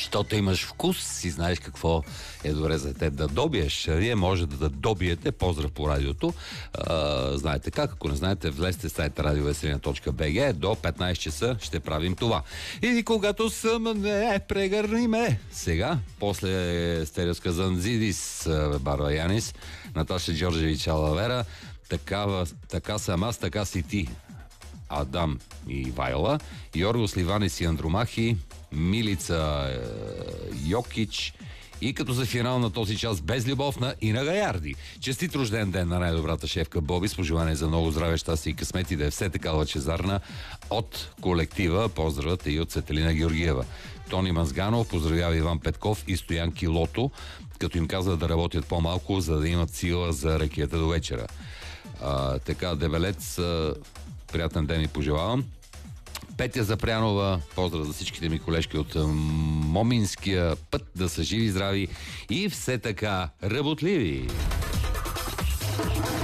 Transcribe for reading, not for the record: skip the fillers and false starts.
Щото имаш вкус, си знаеш какво е добре за теб да добиеш. Вие можете да добиете. Поздрав по радиото. Знаете как, ако не знаете, влезте в сайта radioveselina.bg. До 15 часа ще правим това. И когато съм, не прегърни ме. Сега, после стереоска Занзидис, Барба Янис, Наташа Джорджевич Алавера, така съм аз, така си ти. Адам и Вайла, Йоргос Ливанис и Андромахи, Милица Йокич и като за финал на този час без любов на Ина Гаярди. Честит рожден ден на най-добрата шефка Боби, с пожелание за много здраве, щастие и късмет и да е все така лъчезарна от колектива. Поздравът и от Светелина Георгиева. Тони Мазганов поздравява Иван Петков и Стоян Килото, като им казва да работят по-малко, за да имат сила за рекията до вечера. Така, Дебелец, приятен ден и пожелавам. Петя Запрянова, поздрав за всичките ми колежки от Моминския път, да са живи, здрави и все така работливи.